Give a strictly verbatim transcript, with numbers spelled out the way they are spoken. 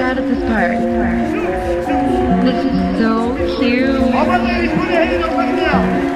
out of this part. This is so cute. All my ladies, put your hands up right now.